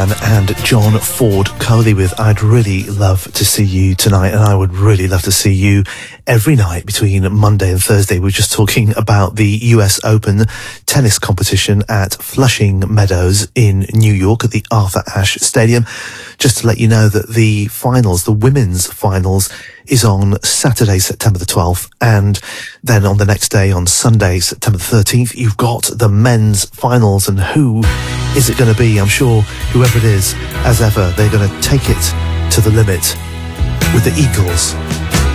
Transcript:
Moran and John Ford Coley with I'd Really Love to See You Tonight, and I would really love to see you every night between Monday and Thursday. We're just talking about the US Open tennis competition at Flushing Meadows in New York at the Arthur Ashe Stadium. Just to let you know that the finals, the women's finals, is on Saturday, September the 12th, and then on the next day, on Sunday, September the 13th, you've got the men's finals. And who is it going to be? I'm sure whoever it is, as ever, they're going to take it to the limit with the Eagles.